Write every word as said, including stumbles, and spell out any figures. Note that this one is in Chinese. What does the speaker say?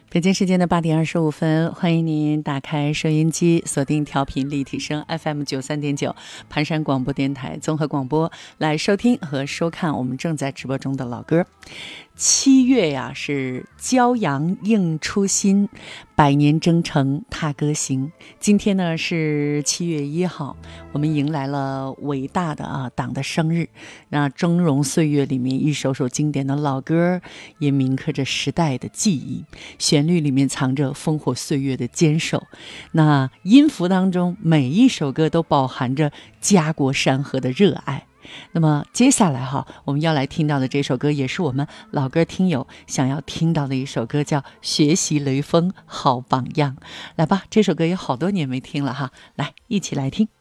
北京时间的八点二十五分，欢迎您打开收音机，锁定调频立体声 F M 九三点九，盘山广播电台综合广播，来收听和收看我们正在直播中的老歌。七月呀，是骄阳映初心，百年征程踏歌行。今天呢是七月一号，我们迎来了伟大的啊党的生日。那峥嵘岁月里面，一首首经典的老歌，也铭刻着时代的记忆，旋律里面藏着烽火岁月的坚守。那音符当中，每一首歌都饱含着家国山河的热爱。那么接下来哈，我们要来听到的这首歌也是我们老歌听友想要听到的一首歌，叫《学习雷锋好榜样》。来吧，这首歌有好多年没听了哈，来一起来听。